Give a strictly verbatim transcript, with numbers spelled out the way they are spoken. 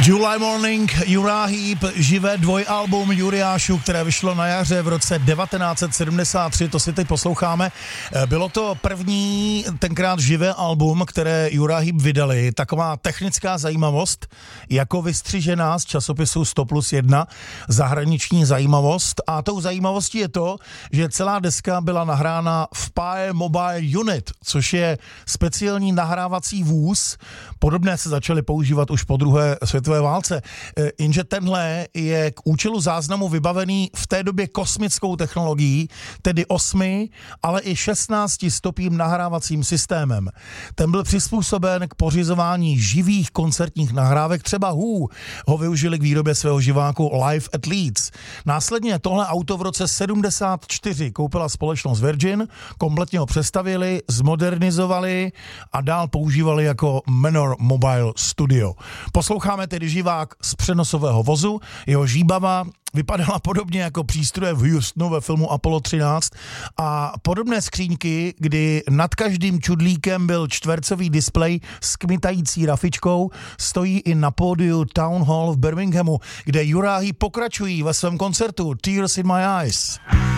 July Morning, Uriah Heep, živé dvojalbum Juriášu, které vyšlo na jaře v roce devatenáct set sedmdesát tři, to si teď posloucháme. Bylo to první, tenkrát živé album, které Uriah Heep vydali. Taková technická zajímavost, jako vystřižená z časopisu sto plus jedna, zahraniční zajímavost. A tou zajímavostí je to, že celá deska byla nahrána v Pye Mobile Unit, což je speciální nahrávací vůz. Podobné se začaly používat už po druhé světové válce. Jenže tenhle je k účelu záznamu vybavený v té době kosmickou technologií, tedy osmi, ale i šestnácti stopým nahrávacím systémem. Ten byl přizpůsoben k pořizování živých koncertních nahrávek, třeba Who ho využili k výrobě svého živáku Live at Leeds. Následně tohle auto v roce sedmdesát čtyři koupila společnost Virgin, kompletně ho přestavili, zmodernizovali a dál používali jako Manor Mobile Studio. Posloucháme tedy živák z přenosového vozu, jeho žíbava vypadala podobně jako přístroje v Houstonu ve filmu Apollo třináct a podobné skříňky, kdy nad každým čudlíkem byl čtvercový displej s kmitající rafičkou, stojí i na pódiu Town Hall v Birminghamu, kde Uriah pokračují ve svém koncertu Tears in My Eyes.